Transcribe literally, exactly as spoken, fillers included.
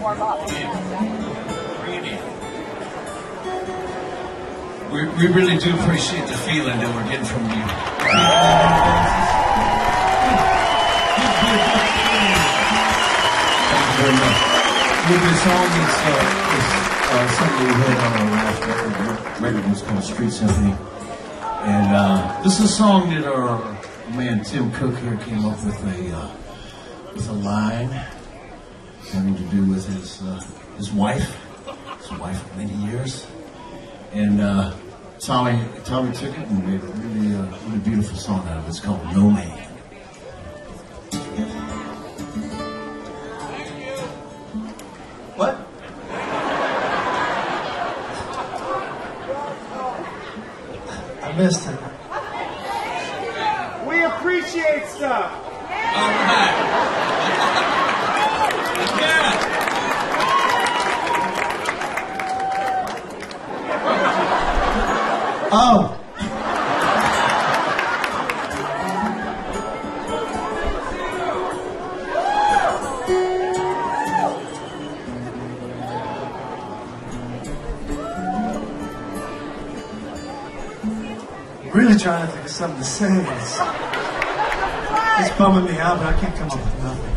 We, we really do appreciate the feeling that we're getting from you. Thank you very much. With this song, it's, uh, it's uh, something we heard on our last record. record was called Street Symphony. And uh, this is a song that our man Tim Cook here came up with a uh, with a line having to do with his uh, his wife, his wife of many years. And uh, Tommy, Tommy took it and made a really, uh, really beautiful song out of it. It's called No Man. What? I missed it. We appreciate stuff. All right. Yeah. Oh. Really trying to think of something to say. It's, it's bumming me out, but I can't come up with nothing.